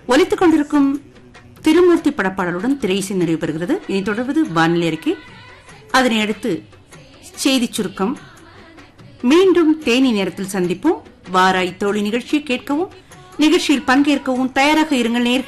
ஒலித்துக் கொண்டிருக்கும் திருமூர்த்தி படப்பாடலுடன் திரையிசை நிறைவு பெறுகிறது. இனி தொடர்வது வானிலை அறிக்கை. அதனை அடுத்து செய்தி சுருக்கம். மீண்டும் தேனி நேரத்தில் சந்திப்போம். வாராய் தோழி நிகழ்ச்சியை கேட்கவும் நிகழ்ச்சியில் பங்கேற்கவும் தயாராக இருங்கள்.